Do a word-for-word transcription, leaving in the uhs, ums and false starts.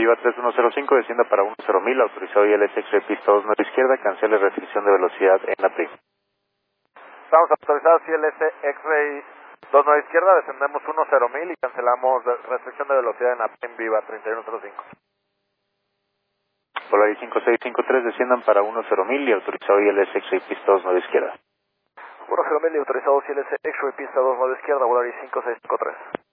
Viva tres uno cero cinco, descienda para uno cero mil, autorizado I L S X-Ray pista dos nueve izquierda, cancele restricción de velocidad en la prim. Estamos autorizados I L S X-Ray dos nueve izquierda, descendemos uno cero mil y cancelamos restricción de velocidad en la prim Viva treinta y uno cero cinco. Polaris cinco seis cinco tres, desciendan para uno cero mil y autorizado I L S X-Ray pista dos nueve izquierda. uno cero mil y autorizado I L S X-Ray pista dos nueve izquierda, Polaris cinco seis cinco tres.